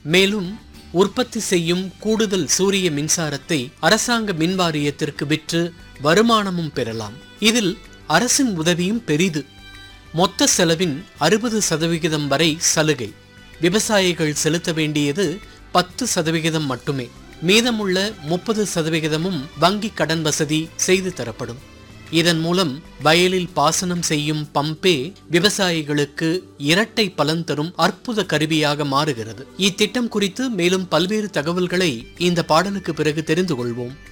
மேலும் உற்பத்தி செய்யும் கூடுதல் சூரிய மின்சாரத்தை அரசாங்க மின் வாரியத்திற்கு விற்று வருமானமும் பெறலாம். இதில் அரசின் உதவியும் பெரிது. மொத்த செலவின் 60% வரை சலுகை. விவசாயிகள் செலுத்த வேண்டியது 10% மட்டுமே. மீதமுள்ள 30% வங்கி கடன் வசதி செய்து தரப்படும். இதன் மூலம் வயலில் பாசனம் செய்யும் பம்பே விவசாயிகளுக்கு இரட்டை பலன் தரும் அற்புத கருவியாக மாறுகிறது. இத்திட்டம் குறித்து மேலும் பல்வேறு தகவல்களை இந்த பாடலுக்கு பிறகு தெரிந்து கொள்வோம்.